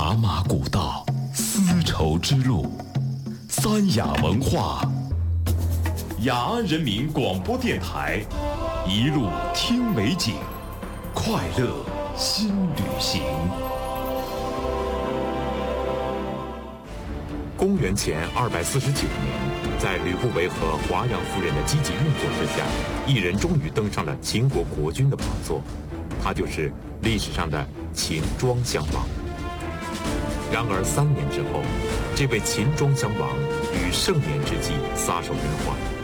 茶马古道，丝绸之路，三雅文化，雅安人民广播电台，一路听美景，快乐新旅行。 公元前249年，在吕不韦和华阳夫人的积极运作之下，一人终于登上了秦国国君的宝座，他就是历史上的秦庄襄王。然而3年之后，这位秦庄襄王于盛年之际撒手人寰。